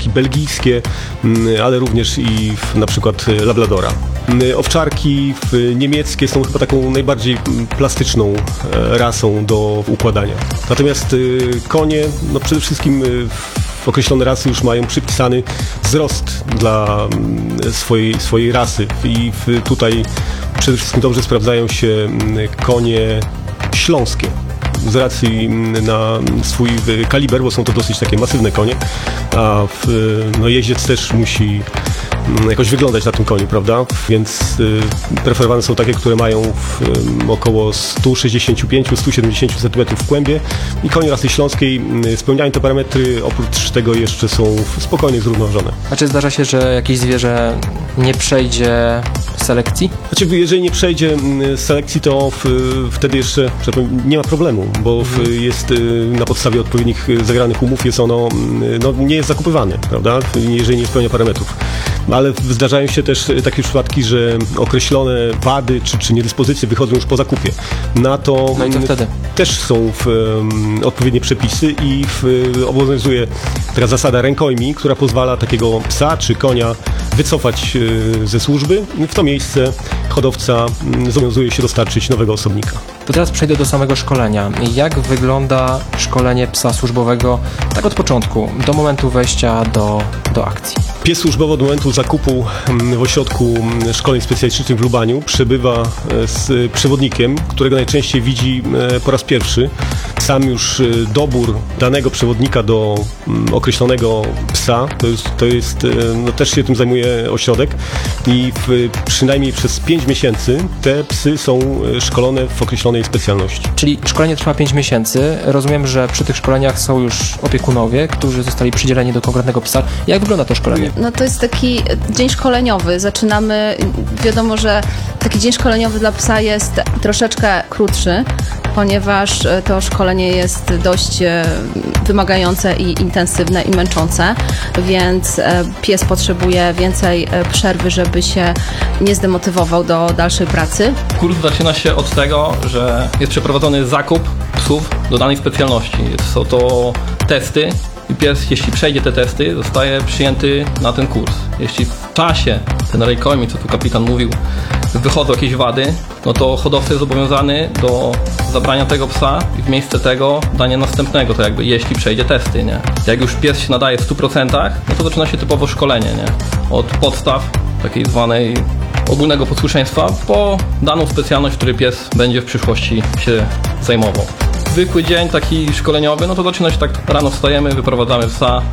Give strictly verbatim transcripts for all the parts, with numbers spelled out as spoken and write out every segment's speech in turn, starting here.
owczarki belgijskie, ale również i na przykład labradora. Owczarki niemieckie są chyba taką najbardziej plastyczną rasą do układania. Natomiast konie, no przede wszystkim określone rasy już mają przypisany wzrost dla swojej, swojej rasy i tutaj przede wszystkim dobrze sprawdzają się konie śląskie z racji na swój kaliber, bo są to dosyć takie masywne konie, a no, jeździec też musi jakoś wyglądać na tym koniu, prawda? Więc y, preferowane są takie, które mają w, y, około sto sześćdziesiąt pięć do stu siedemdziesięciu centymetrów w kłębie i konie rasy śląskiej y, spełniają te parametry, oprócz tego jeszcze są spokojnie zrównoważone. A czy zdarza się, że jakieś zwierzę nie przejdzie selekcji? Znaczy, jeżeli nie przejdzie y, selekcji, to w, y, wtedy jeszcze, że tak powiem, nie ma problemu, bo w, y, jest y, na podstawie odpowiednich y, zagranych umów jest ono, y, no, nie jest zakupywane, prawda? Jeżeli nie spełnia parametrów. Ale zdarzają się też takie przypadki, że określone wady czy, czy niedyspozycje wychodzą już po zakupie. Na to, no i co wtedy? Też są w, um, odpowiednie przepisy i w, obowiązuje taka zasada rękojmi, która pozwala takiego psa czy konia wycofać y, ze służby. W to miejsce hodowca y, zobowiązuje się dostarczyć nowego osobnika. To teraz przejdę do samego szkolenia. Jak wygląda szkolenie psa służbowego tak od początku, do momentu wejścia do, do akcji? Pies służbowy od momentu zakupu w ośrodku szkoleń specjalistycznych w Lubaniu przebywa z przewodnikiem, którego najczęściej widzi po raz pierwszy. Sam już dobór danego przewodnika do określonego psa, to jest, to jest no też się tym zajmuje ośrodek i w, przynajmniej przez pięć miesięcy te psy są szkolone w określonej specjalności. Czyli szkolenie trwa pięć miesięcy. Rozumiem, że przy tych szkoleniach są już opiekunowie, którzy zostali przydzieleni do konkretnego psa. Jak wygląda to szkolenie? No to jest taki dzień szkoleniowy. Zaczynamy, wiadomo, że taki dzień szkoleniowy dla psa jest troszeczkę krótszy, ponieważ to szkolenie jest dość wymagające i intensywne i męczące, więc pies potrzebuje więcej przerwy, żeby się nie zdemotywował do dalszej pracy. Kurs zaczyna się od tego, że jest przeprowadzony zakup psów do danej specjalności. Są to testy i pies, jeśli przejdzie te testy, zostaje przyjęty na ten kurs. Jeśli w czasie, ten rękojmi, co tu kapitan mówił, wychodzą jakieś wady, no to hodowca jest zobowiązany do zabrania tego psa i w miejsce tego dania następnego, to jakby jeśli przejdzie testy, nie? Jak już pies się nadaje w stu procentach, no to zaczyna się typowo szkolenie, nie? Od podstaw takiej zwanej ogólnego posłuszeństwa po daną specjalność, której pies będzie w przyszłości się zajmował. Zwykły dzień taki szkoleniowy, no to zaczyna się tak, rano wstajemy, wyprowadzamy psa,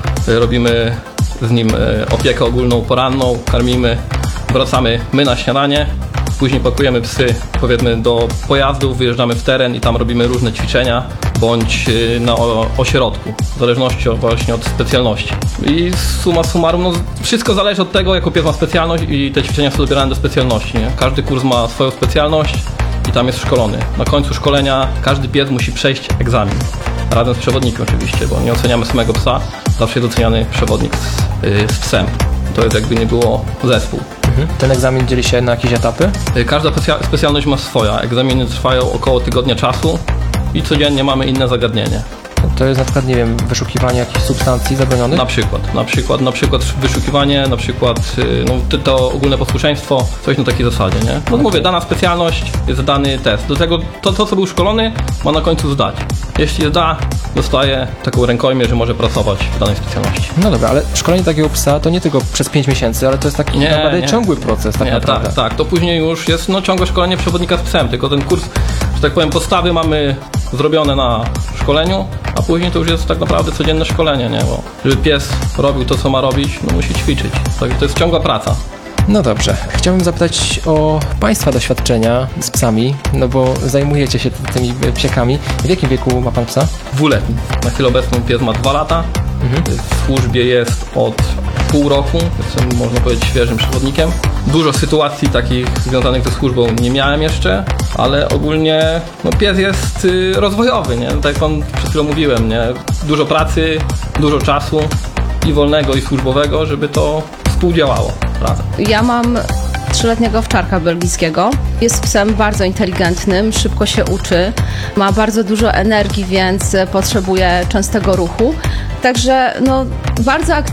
robimy z nim opiekę ogólną poranną, karmimy, wracamy my na śniadanie, później pakujemy psy, powiedzmy, do pojazdów, wyjeżdżamy w teren i tam robimy różne ćwiczenia, bądź na ośrodku, w zależności właśnie od specjalności. I summa summarum, no, wszystko zależy od tego, jaką pies ma specjalność i te ćwiczenia są dobierane do specjalności, nie? Każdy kurs ma swoją specjalność i tam jest szkolony. Na końcu szkolenia każdy pies musi przejść egzamin. Razem z przewodnikiem oczywiście, bo nie oceniamy samego psa, zawsze jest oceniany przewodnik z, yy, z psem. To jest jakby nie było zespół. Mhm. Ten egzamin dzieli się na jakieś etapy? Yy, każda specja- specjalność ma swoja. Egzaminy trwają około tygodnia czasu i codziennie mamy inne zagadnienie. To jest na przykład, nie wiem, wyszukiwanie jakichś substancji zabronionych? Na przykład, na przykład, na przykład wyszukiwanie, na przykład no, to ogólne posłuszeństwo, coś na takiej zasadzie, nie? No mówię, dana specjalność jest dany test. Do tego to, to co był szkolony, ma na końcu zdać. Jeśli zda, dostaje taką rękojmię, że może pracować w danej specjalności. No dobra, ale szkolenie takiego psa to nie tylko przez pięć miesięcy, ale to jest taki nie, naprawdę nie. ciągły proces tak nie, naprawdę. Tak, tak, to później już jest no, ciągłe szkolenie przewodnika z psem, tylko ten kurs, że tak powiem, podstawy mamy zrobione na szkoleniu, a później to już jest tak naprawdę codzienne szkolenie, nie? Bo żeby pies robił to, co ma robić, no musi ćwiczyć. Tak, to jest ciągła praca. No dobrze. Chciałbym zapytać o Państwa doświadczenia z psami, no bo zajmujecie się tymi psiakami. W jakim wieku ma Pan psa? Dwuletni. Na chwilę obecną pies ma dwa lata. Mhm. W służbie jest od pół roku, jestem, można powiedzieć, świeżym przewodnikiem. Dużo sytuacji takich związanych ze służbą nie miałem jeszcze, ale ogólnie no, pies jest y, rozwojowy, nie? Tak jak Pan przed chwilą mówiłem, nie? Dużo pracy, dużo czasu i wolnego, i służbowego, żeby to współdziałało razem. Ja mam trzyletniego owczarka belgijskiego. Jest psem bardzo inteligentnym, szybko się uczy, ma bardzo dużo energii, więc potrzebuje częstego ruchu. Także no, bardzo aktywny.